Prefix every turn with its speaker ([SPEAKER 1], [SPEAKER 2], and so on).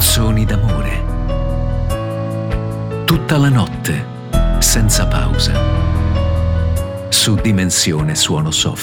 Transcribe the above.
[SPEAKER 1] canzoni d'amore. Tutta la notte, senza pausa. Su Dimensione Suono Soft.